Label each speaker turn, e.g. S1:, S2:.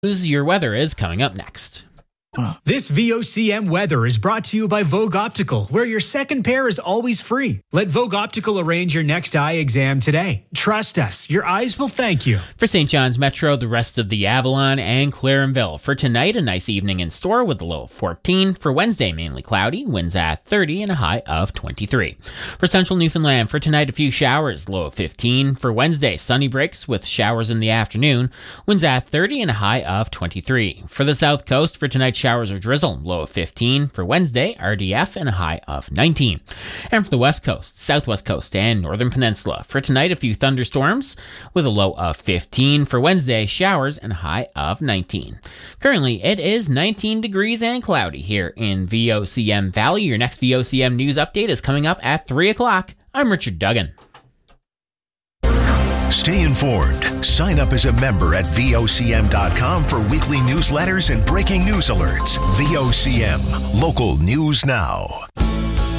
S1: Your weather is coming up next.
S2: This VOCM weather is brought to you by Vogue Optical, where your second pair is always free. Let Vogue Optical arrange your next eye exam today. Trust us, your eyes will thank you.
S1: For St. John's Metro, the rest of the Avalon and Clarenville. For tonight, a nice evening in store with a low of 14. For Wednesday, mainly cloudy, winds at 30 and a high of 23. For Central Newfoundland, for tonight, a few showers, low of 15. For Wednesday, sunny breaks with showers in the afternoon, winds at 30 and a high of 23. For the South Coast, for tonight, showers or drizzle, low of 15. For Wednesday, RDF and a high of 19. And for the West Coast, Southwest Coast, and Northern Peninsula, for tonight, a few thunderstorms with a low of 15. For Wednesday, showers and a high of 19. Currently, it is 19 degrees and cloudy here in VOCM Valley. Your next VOCM news update is coming up at 3 o'clock. I'm Richard Duggan.
S3: Stay informed. Sign up as a member at VOCM.com for weekly newsletters and breaking news alerts. VOCM, local news now.